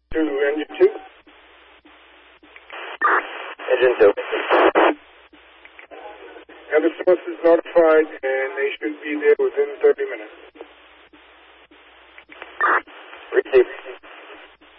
To engine 2. Engine 2. Have the source is notified, and they should be there within 30 minutes. Received.